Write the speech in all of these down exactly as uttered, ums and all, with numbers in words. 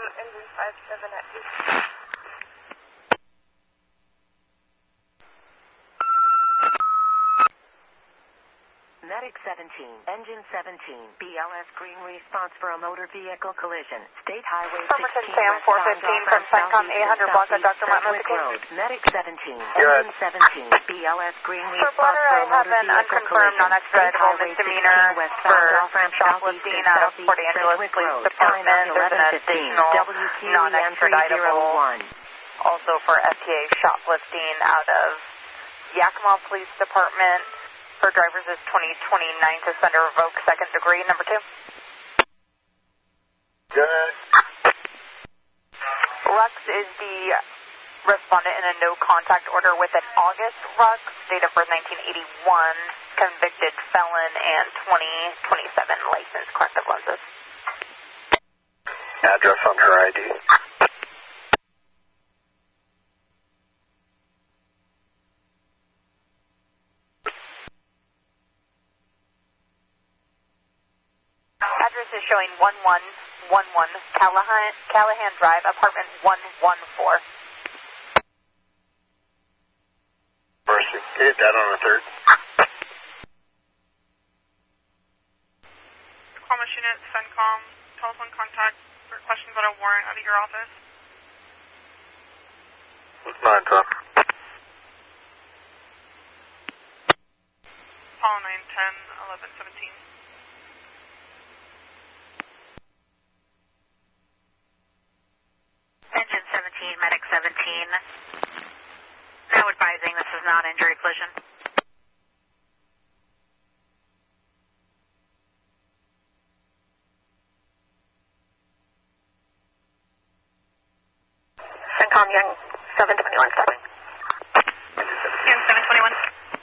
engine five seven at eight. Medic seventeen, Engine seventeen, B L S green response for a motor vehicle collision. State Highway sixteen, Sam four fifteen from CENTCOM eight hundred block of Doctor Martin Luther King Road. Medic seventeen, Engine seventeen, B L S green response for a I have motor an vehicle unconfirmed collision. non-expeditable misdemeanor for shoplifting out of Port Angeles Police Department. There's an additional non-extraditable also for F T A shoplifting out of Yakima Police Department. For drivers is twenty twenty-nine suspender revoke second degree, number two. Good. Rux is the respondent in a no contact order with an August Rux, date of birth nineteen eighty-one, convicted felon and twenty twenty-seven license corrective lenses. Address on her I D. Address is showing one one one one Callahan, Callahan Drive, apartment one one four. Mercy. Hit that on the third. Commerce Unit, CENTCOM, telephone contact for questions about a warrant out of your office. nine twelve. Call nine ten eleven seventeen. Engine seventeen, Medic seventeen. Now advising this is non-injury collision. CENTCOM Young seven twenty-one, sorry. Young seven twenty-one.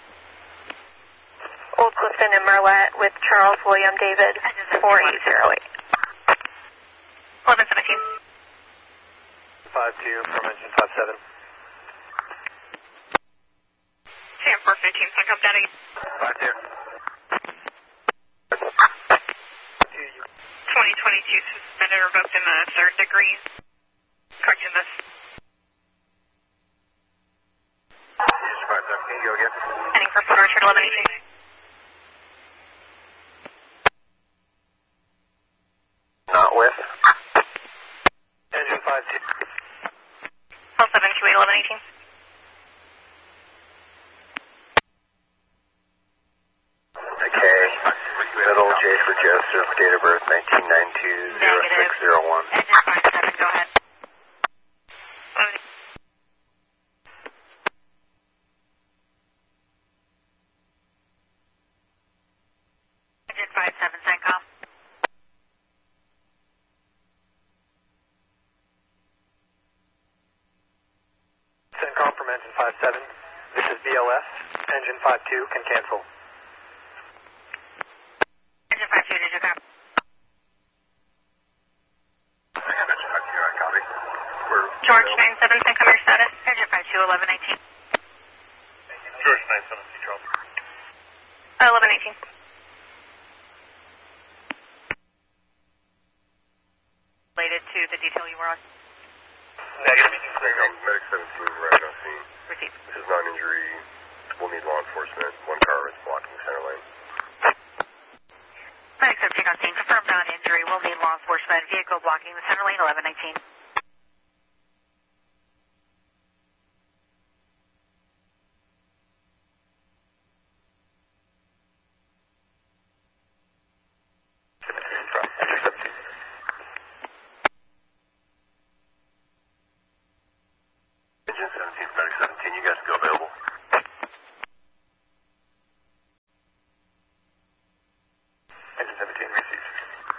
Old Clifton and Merlette with Charles William David four eight zero eight. eleven seventeen. five two from engine five seven. Sam four fifteen, CENTCOM Daddy. five two. twenty twenty-two suspended revoked in the third degree. Correction this. five seventeen, go again. Heading for Port Richard eleven eighteen. Not with. Engine five two. Call seven two eight eleven eighteen. Okay. Middle J for Joseph, date of birth nineteen ninety-two, zero six zero one. Engine five seven, go ahead. Engine five seven, CENTCOM. CENTCOM from engine five seven. This is B L S. Engine five two can cancel. Engine five two, did you copy? Engine five two, I copy. We're George nine seven, CENTCOM your status. Engine five two, eleven eighteen. George nine seven, C Charles. Uh, eleven eighteen. Related to the detail you were on. Negative. CENTCOM, Medic seventeen, right on scene. Received. This is non-injury. We'll need law enforcement. One car is blocking center lane. Medic seventeen on scene. Confirmed non-injury. We'll need law enforcement. Vehicle blocking the center lane, eleven nineteen. Engine seventeen, Medic seventeen, you guys go available.